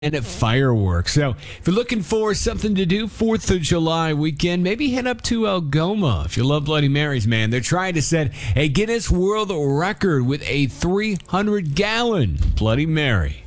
and fireworks. So if you're looking for something to do 4th of July weekend, maybe head up to Algoma. If you love Bloody Marys, man, they're trying to set a Guinness World Record with a 300-gallon Bloody Mary.